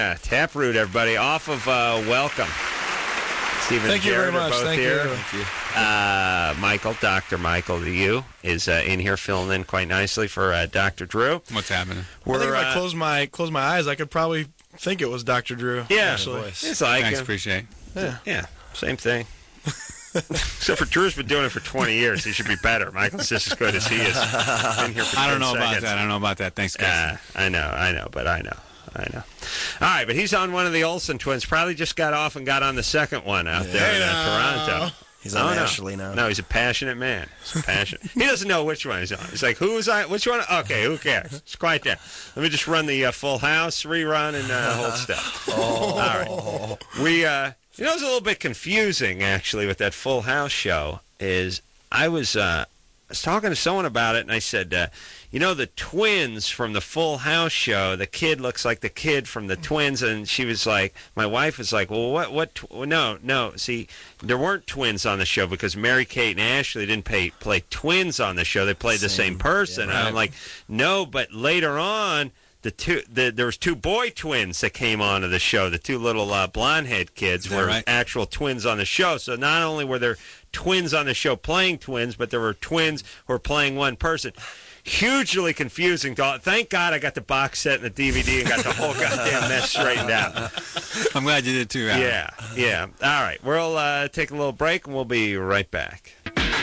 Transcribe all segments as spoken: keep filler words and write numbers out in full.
Yeah, Taproot, everybody. Off of uh, Welcome. Stephen Thank and you very Jared are much. both Thank here. you. Thank you. Uh, Michael, Doctor Michael, to you, is uh, in here filling in quite nicely for uh, Doctor Drew. What's happening? We're, I think if I uh, close my close my eyes, I could probably think it was Doctor Drew. Yeah, actually. it's like Thanks, him. appreciate it. Yeah. Yeah, same thing. Except for Drew's been doing it for twenty years. He should be better. Michael's just as good as he is. Been here for I don't ten know about seconds. that. I don't know about that. Thanks, guys. Uh, I know, I know, but I know. I know. All right, but he's on one of the Olsen twins. Probably just got off and got on the second one out there in uh, Toronto. He's on oh, no. Ashley now. No, he's a passionate man. He's passionate. He doesn't know which one he's on. He's like, who's on? Which one? Okay, who cares? It's quite there. Let me just run the uh, Full House rerun and uh, whole stuff. Oh. All right. We, uh, you know, it was a little bit confusing, actually, with that Full House show, is I was, uh, I was talking to someone about it, and I said, uh, you know, the twins from the Full House show, the kid looks like the kid from the twins, and she was like, my wife was like, well, what, what, tw- no, no, see, there weren't twins on the show because Mary-Kate and Ashley didn't pay, play twins on the show. They played the same person. yeah, and right. I'm like, no, but later on, the two, the, there was two boy twins that came onto the show. The two little uh, blonde-head kids that were right? actual twins on the show. So not only were there twins on the show playing twins, but there were twins who were playing one person. Hugely confusing. Thank God I got the box set and the D V D and got the whole goddamn mess straightened out. I'm glad you did too, Alan. Yeah, yeah. All right, we'll uh, take a little break and we'll be right back.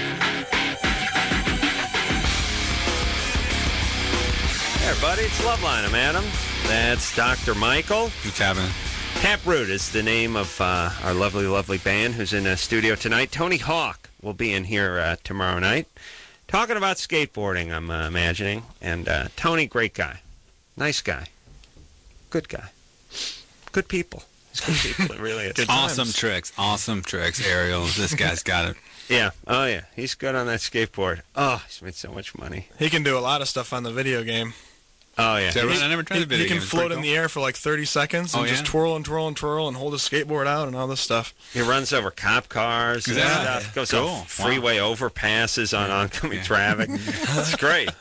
Hey, everybody, it's Loveline. I'm Adam. That's Doctor Michael. What's happening? Taproot is the name of uh, our lovely, lovely band who's in the studio tonight. Tony Hawk will be in here uh, tomorrow night. Talking about skateboarding, I'm uh, imagining. And uh, Tony, great guy. Nice guy. Good guy. Good people. He's good people. It really is. Good Awesome times. tricks. Awesome tricks, Ariel. This guy's got it. Yeah. Oh, yeah. He's good on that skateboard. Oh, he's made so much money. He can do a lot of stuff on the video game. Oh, yeah. Is that right? I never tried He, the video he can game. It's float pretty in cool. the air for like thirty seconds and Oh, just yeah? twirl and twirl and twirl and hold his skateboard out and all this stuff. He runs over cop cars and Yeah. stuff. Goes Cool. on freeway overpasses on oncoming Yeah. traffic. It's great.